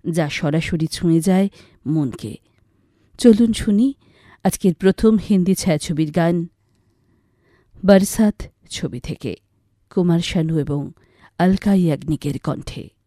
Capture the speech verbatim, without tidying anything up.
যা সরাসরি ছুঁয়ে যায় মনকে। চলুন শুনি আজকের প্রথম হিন্দি ছায়াছবির গান বরসাত ছবি থেকে কুমার শানু এবং অলকা ইয়াগনিকের কণ্ঠে।